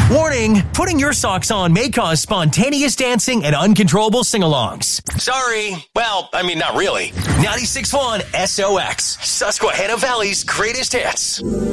Warning, putting your socks on may cause spontaneous dancing and uncontrollable sing-alongs. Sorry. Well, I mean, not really. 96.1 SOX, Susquehanna Valley's greatest hits.